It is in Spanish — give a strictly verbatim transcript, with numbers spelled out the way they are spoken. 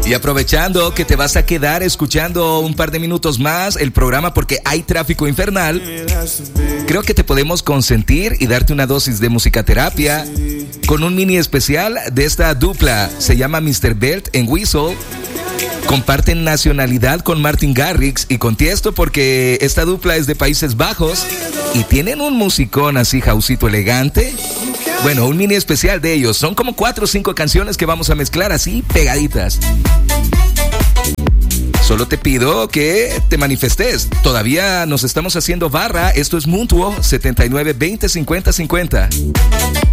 Y aprovechando que te vas a quedar escuchando un par de minutos más el programa porque hay tráfico infernal, creo que te podemos consentir y darte una dosis de musicaterapia con un mini especial de esta dupla. Se llama mister Belt en Whistle. Comparten nacionalidad con Martin Garrix y con Tiesto porque esta dupla es de Países Bajos y tienen un musicón así, jausito elegante. Bueno, un mini especial de ellos. Son como cuatro o cinco canciones que vamos a mezclar así pegaditas. Solo te pido que te manifestes. Todavía nos estamos haciendo barra. Esto es Mutuo setenta y nueve veinte cincuenta cincuenta.